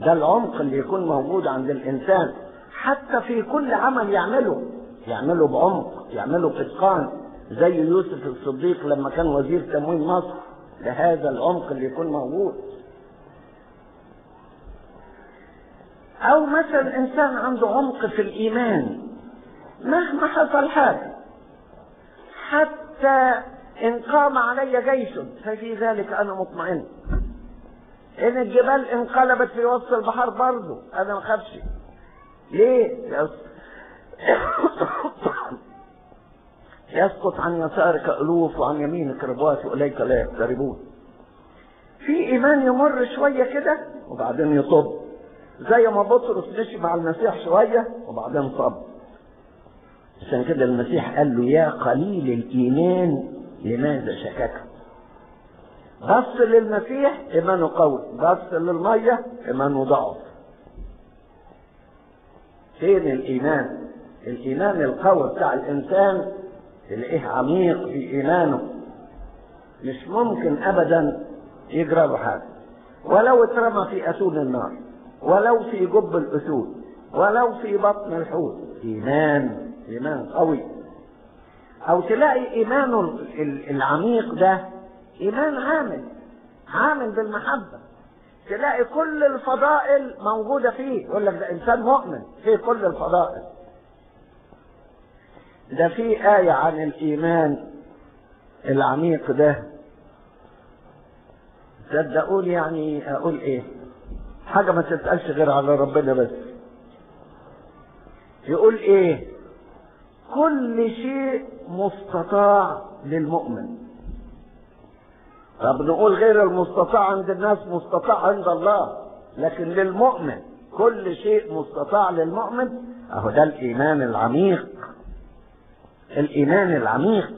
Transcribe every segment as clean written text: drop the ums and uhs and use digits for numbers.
ده العمق اللي يكون موجود عند الإنسان حتى في كل عمل يعمله بعمق، يعمله بإتقان، زي يوسف الصديق لما كان وزير تموين مصر، لهذا العمق اللي يكون موجود. أو مثلا إنسان عنده عمق في الإيمان مهما حصل حاجة، حتى إن قام علي جيش ففي ذلك أنا مطمئن. إن الجبال انقلبت في وسط البحر برضه أنا ما خافش. ليه؟ يسقط عن يسارك ألوف وعن يمينك ربوات وإليك لا يقتربون. في إيمان يمر شوية كده وبعدين يطب، زي ما بطرس مشي مع المسيح شوية وبعدين صب. عشان كده المسيح قال له يا قليل الإيمان لماذا شككت؟ بص للمسيح إيمانه قوي، بص للمية إيمانه ضعف. فين الإيمان؟ الإيمان القوي بتاع الإنسان تلاقيه عميق في إيمانه، مش ممكن أبدا يجرى له حاجة، ولو اترمى في أسود النار، ولو في جب الأسود، ولو في بطن الحوت. إيمان قوي. أو تلاقي إيمانه العميق ده إيمان عامل بالمحبة، تلاقي كل الفضائل موجودة فيه، يقول لك ده إنسان مؤمن فيه كل الفضائل. ده في آية عن الإيمان العميق ده، صدقوني يعني أقول إيه، حاجة ما تتقالش غير على ربنا بس. يقول إيه؟ كل شيء مستطاع للمؤمن. طب نقول غير المستطاع عند الناس مستطاع عند الله، لكن للمؤمن كل شيء مستطاع للمؤمن. اهو ده الإيمان العميق، الإيمان العميق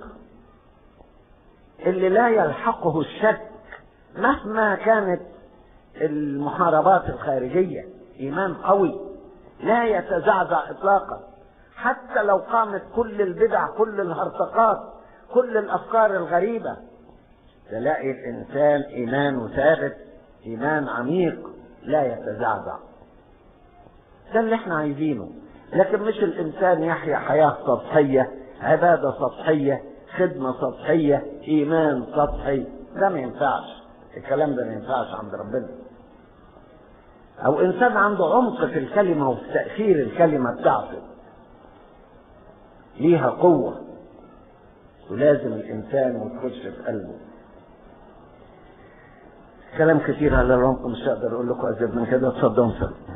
اللي لا يلحقه الشك مهما كانت المحاربات الخارجية. إيمان قوي لا يتزعزع إطلاقا، حتى لو قامت كل البدع، كل الهرطقات، كل الأفكار الغريبة، تلاقي الإنسان إيمانه ثابت، إيمان عميق لا يتزعزع. ده اللي احنا عايزينه، لكن مش الإنسان يحيا حياة سطحية، عبادة سطحية، خدمة سطحية، إيمان سطحي. ده ما ينفعش، الكلام ده ما ينفعش عند ربنا. أو إنسان عنده عمق في الكلمة وفي تأثير الكلمة بتاعته، ليها قوة ولازم الإنسان يخش في قلبه. كلام كتير على العمق مش هقدر أقول لكم أزيد من كده. اتفضلوا.